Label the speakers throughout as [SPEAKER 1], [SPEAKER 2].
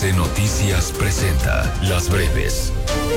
[SPEAKER 1] ABC Noticias presenta Las Breves.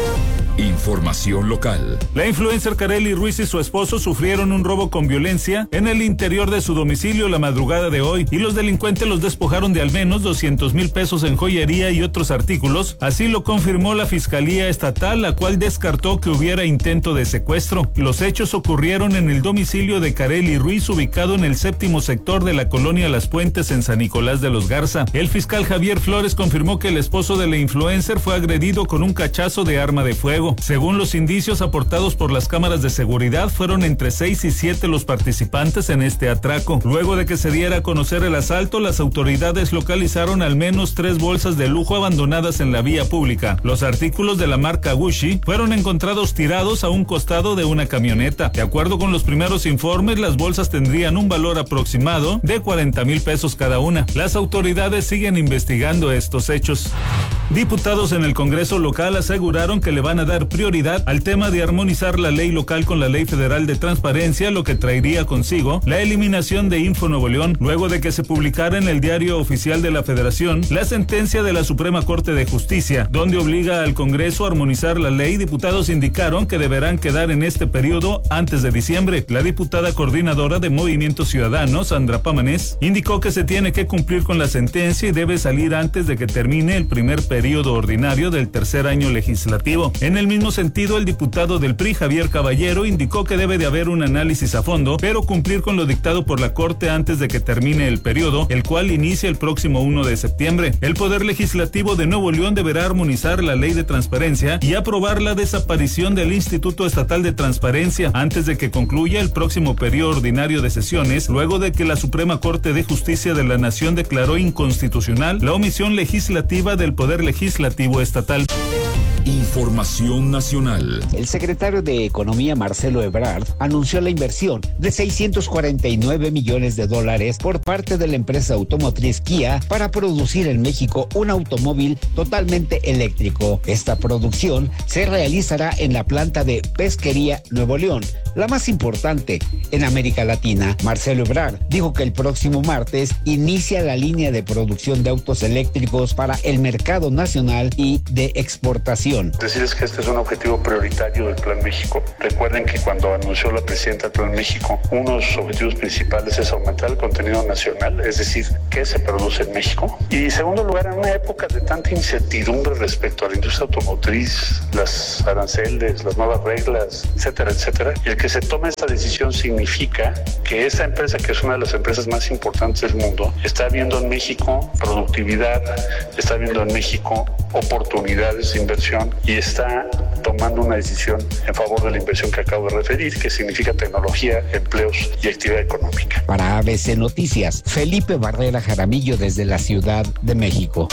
[SPEAKER 1] Información local.
[SPEAKER 2] La influencer Karely Ruiz y su esposo sufrieron un robo con violencia en el interior de su domicilio la madrugada de hoy, y los delincuentes los despojaron de al menos 200,000 pesos en joyería y otros artículos. Así lo confirmó la Fiscalía Estatal, la cual descartó que hubiera intento de secuestro. Los hechos ocurrieron en el domicilio de Karely Ruiz, ubicado en el 7º sector de la colonia Las Puentes en San Nicolás de los Garza. El fiscal Javier Flores confirmó que el esposo de la influencer fue agredido con un cachazo de arma de fuego. Según los indicios aportados por las cámaras de seguridad, fueron entre 6 y 7 los participantes en este atraco. Luego de que se diera a conocer el asalto, las autoridades localizaron al menos 3 bolsas de lujo abandonadas en la vía pública. Los artículos de la marca Gucci fueron encontrados tirados a un costado de una camioneta. De acuerdo con los primeros informes, las bolsas tendrían un valor aproximado de 40,000 pesos cada una. Las autoridades siguen investigando estos hechos. Diputados en el Congreso local aseguraron que le van a dar prioridad al tema de armonizar la ley local con la ley federal de transparencia, lo que traería consigo la eliminación de Info Nuevo León, luego de que se publicara en el Diario Oficial de la Federación la sentencia de la Suprema Corte de Justicia, donde obliga al Congreso a armonizar la ley. Diputados indicaron que deberán quedar en este periodo antes de diciembre. La diputada coordinadora de Movimiento Ciudadano, Sandra Pamanés, indicó que se tiene que cumplir con la sentencia y debe salir antes de que termine el primer periodo ordinario del tercer año legislativo. En el mismo sentido, el diputado del PRI, Javier Caballero, indicó que debe de haber un análisis a fondo, pero cumplir con lo dictado por la Corte antes de que termine el periodo, el cual inicia el próximo 1 de septiembre. El Poder Legislativo de Nuevo León deberá armonizar la ley de transparencia y aprobar la desaparición del Instituto Estatal de Transparencia antes de que concluya el próximo periodo ordinario de sesiones, luego de que la Suprema Corte de Justicia de la Nación declaró inconstitucional la omisión legislativa del Poder Legislativo Estatal.
[SPEAKER 1] Información nacional.
[SPEAKER 3] El secretario de Economía, Marcelo Ebrard, anunció la inversión de $649 millones por parte de la empresa automotriz Kia para producir en México un automóvil totalmente eléctrico. Esta producción se realizará en la planta de Pesquería Nuevo León, la más importante en América Latina. Marcelo Ebrard dijo que el próximo martes inicia la línea de producción de autos eléctricos para el mercado nacional y de exportación.
[SPEAKER 4] Decirles que este es un objetivo prioritario del Plan México. Recuerden que cuando anunció la presidenta del Plan México, uno de sus objetivos principales es aumentar el contenido nacional, es decir, qué se produce en México. Y en segundo lugar, en una época de tanta incertidumbre respecto a la industria automotriz, las aranceles, las nuevas reglas, etcétera, etcétera, el que se tome esta decisión significa que esta empresa, que es una de las empresas más importantes del mundo, está viendo en México productividad, está viendo en México oportunidades de inversión y está tomando una decisión en favor de la inversión que acabo de referir, que significa tecnología, empleos y actividad económica.
[SPEAKER 3] Para ABC Noticias, Felipe Barrera Jaramillo desde la Ciudad de México.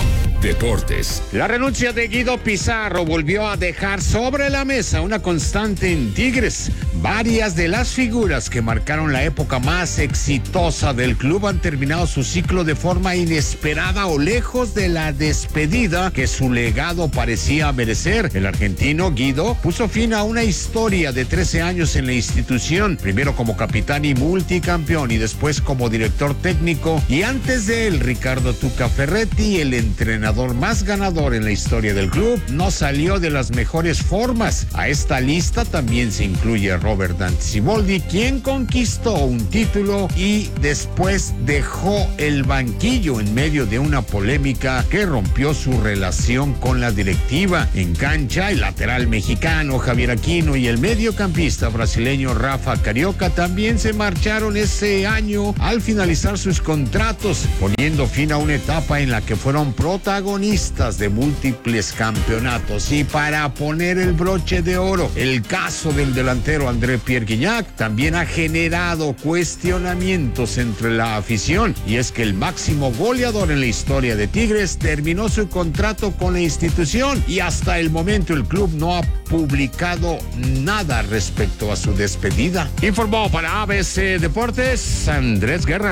[SPEAKER 1] Deportes.
[SPEAKER 5] La renuncia de Guido Pizarro volvió a dejar sobre la mesa una constante en Tigres. Varias de las figuras que marcaron la época más exitosa del club han terminado su ciclo de forma inesperada o lejos de la despedida que su legado parecía merecer. El argentino Guido puso fin a una historia de 13 años en la institución, primero como capitán y multicampeón y después como director técnico, y antes de él Ricardo Tuca Ferretti, el entrenador más ganador en la historia del club, no salió de las mejores formas. A esta lista también se incluye Robert Dante Siboldi, quien conquistó un título y después dejó el banquillo en medio de una polémica que rompió su relación con la directiva. En cancha, el lateral mexicano Javier Aquino y el mediocampista brasileño Rafa Carioca también se marcharon ese año al finalizar sus contratos, poniendo fin a una etapa en la que fueron protagonistas de múltiples campeonatos. Y para poner el broche de oro, el caso del delantero André Pierre Gignac también ha generado cuestionamientos entre la afición, y es que el máximo goleador en la historia de Tigres terminó su contrato con la institución y hasta el momento el club no ha publicado nada respecto a su despedida. Informó para ABC Deportes Andrés Guerra.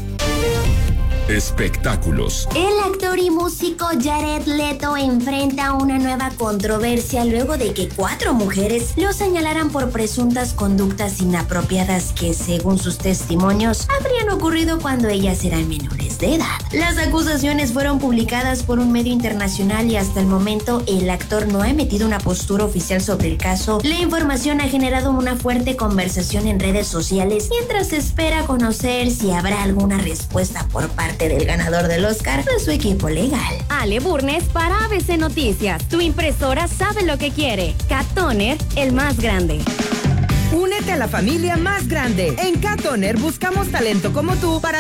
[SPEAKER 1] Espectáculos.
[SPEAKER 6] El actor y músico Jared Leto enfrenta una nueva controversia luego de que 4 mujeres lo señalaran por presuntas conductas inapropiadas que, según sus testimonios, habrían ocurrido cuando ellas eran menores. menores de edad. Las acusaciones fueron publicadas por un medio internacional y hasta el momento el actor no ha emitido una postura oficial sobre el caso. La información ha generado una fuerte conversación en redes sociales mientras se espera conocer si habrá alguna respuesta por parte del ganador del Oscar de su equipo legal.
[SPEAKER 7] Ale Burnes para ABC Noticias. Tu impresora sabe lo que quiere. Cat Toner, el más grande.
[SPEAKER 8] Únete a la familia más grande. En Cat Toner buscamos talento como tú para